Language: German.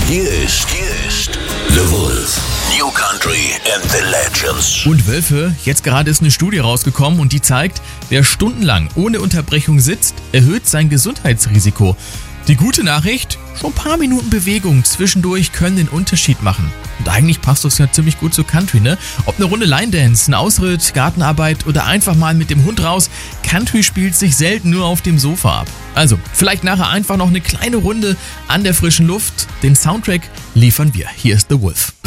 Hier ist The Wolf. New Country and the Legends. Und Wölfe, jetzt gerade ist eine Studie rausgekommen und die zeigt, wer stundenlang ohne Unterbrechung sitzt, erhöht sein Gesundheitsrisiko. Die gute Nachricht, schon ein paar Minuten Bewegung zwischendurch können den Unterschied machen. Und eigentlich passt das ja ziemlich gut zur Country, ne? Ob eine Runde Line Dance, ein Ausritt, Gartenarbeit oder einfach mal mit dem Hund raus, Country spielt sich selten nur auf dem Sofa ab. Also, vielleicht nachher einfach noch eine kleine Runde an der frischen Luft. Den Soundtrack liefern wir. Hier ist The Wolf.